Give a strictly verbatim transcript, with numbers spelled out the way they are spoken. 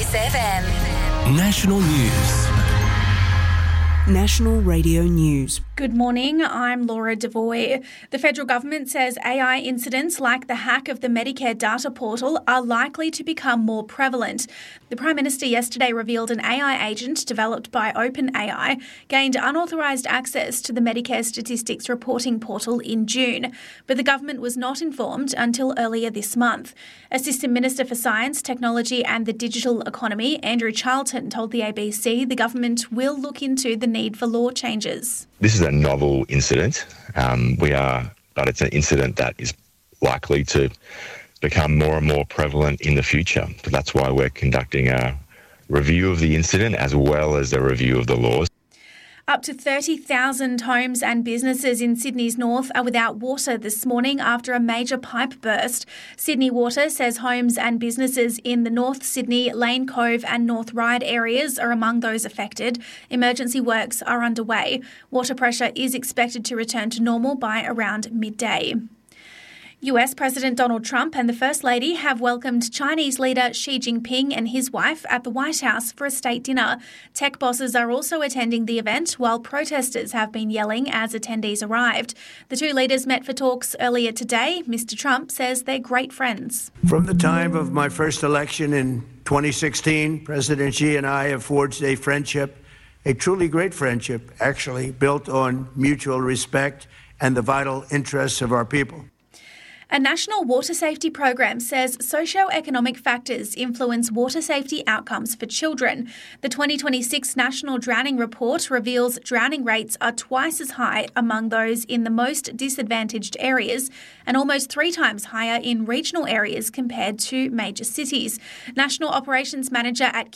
Choice F M. National News. National Radio News. Good morning, I'm Laura Devoy. The federal government says A I incidents like the hack of the Medicare data portal are likely to become more prevalent. The Prime Minister yesterday revealed an A I agent developed by OpenAI gained unauthorised access to the Medicare statistics reporting portal in June, but the government was not informed until earlier this month. Assistant Minister for Science, Technology and the Digital Economy, Andrew Charlton, told the A B C the government will look into the need for law changes. This is a novel incident. Um, we are, but it's an incident that is likely to become more and more prevalent in the future. So that's why we're conducting a review of the incident as well as a review of the laws. Up to thirty thousand homes and businesses in Sydney's north are without water this morning after a major pipe burst. Sydney Water says homes and businesses in the North Sydney, Lane Cove and North Ryde areas are among those affected. Emergency works are underway. Water pressure is expected to return to normal by around midday. U S President Donald Trump and the First Lady have welcomed Chinese leader Xi Jinping and his wife at the White House for a state dinner. Tech bosses are also attending the event, while protesters have been yelling as attendees arrived. The two leaders met for talks earlier today. Mister Trump says they're great friends. From the time of my first election in twenty sixteen, President Xi and I have forged a friendship, a truly great friendship, actually, built on mutual respect and the vital interests of our people. A national water safety program says socio-economic factors influence water safety outcomes for children. The twenty twenty-six National Drowning Report reveals drowning rates are twice as high among those in the most disadvantaged areas and almost three times higher in regional areas compared to major cities. National Operations Manager at